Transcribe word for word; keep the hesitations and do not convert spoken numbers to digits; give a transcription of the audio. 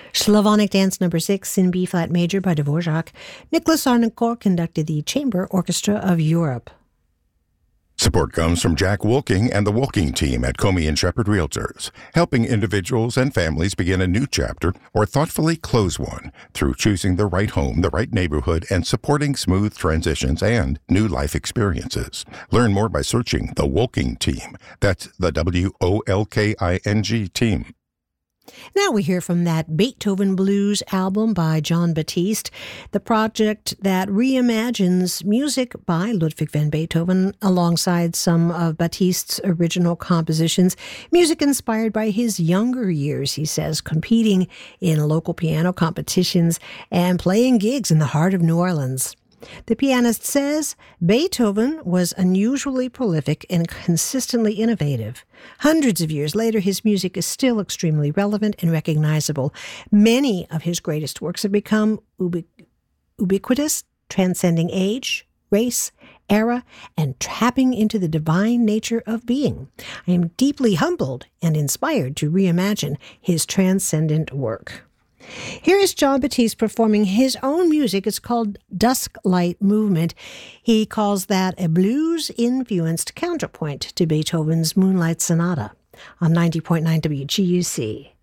Slavonic Dance Number six in B-flat major by Dvorak. Nicholas Arnoncourt conducted the Chamber Orchestra of Europe. Support comes from Jack Wolking and the Wolking team at Comey and Shepherd Realtors, helping individuals and families begin a new chapter or thoughtfully close one through choosing the right home, the right neighborhood, and supporting smooth transitions and new life experiences. Learn more by searching the Wolking team. That's the W O L K I N G team. Now we hear from that Beethoven Blues album by Jon Batiste, the project that reimagines music by Ludwig van Beethoven alongside some of Batiste's original compositions, music inspired by his younger years, he says, competing in local piano competitions and playing gigs in the heart of New Orleans. The pianist says Beethoven was unusually prolific and consistently innovative. Hundreds of years later, his music is still extremely relevant and recognizable. Many of his greatest works have become ubiqu- ubiquitous, transcending age, race, era, and tapping into the divine nature of being. I am deeply humbled and inspired to reimagine his transcendent work. Here is Jon Batiste performing his own music. It's called Dusk Light Movement. He calls that a blues-influenced counterpoint to Beethoven's Moonlight Sonata on ninety point nine W G U C.